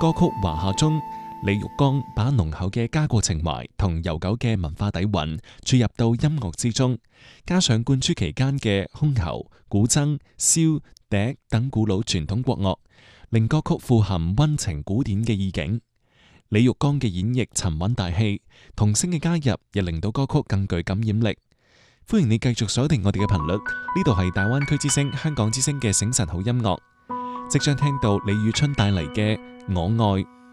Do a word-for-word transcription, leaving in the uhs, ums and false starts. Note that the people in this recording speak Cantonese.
歌曲《華夏》中，李玉剛把濃厚嘅家國情懷同悠久嘅文化底蘊注入到音樂之中，加上貫穿期間嘅箜篌、古箏、簫、笛等古老傳統國樂，令歌曲富含溫情古典嘅意境。李玉剛嘅演繹沉穩大氣，童聲嘅加入亦令到歌曲更具感染力。歡迎你繼續鎖定我哋嘅頻率，呢度係大灣區之聲、香港之聲嘅醒晨好音樂，即將聽到李宇春帶嚟嘅《我愛》。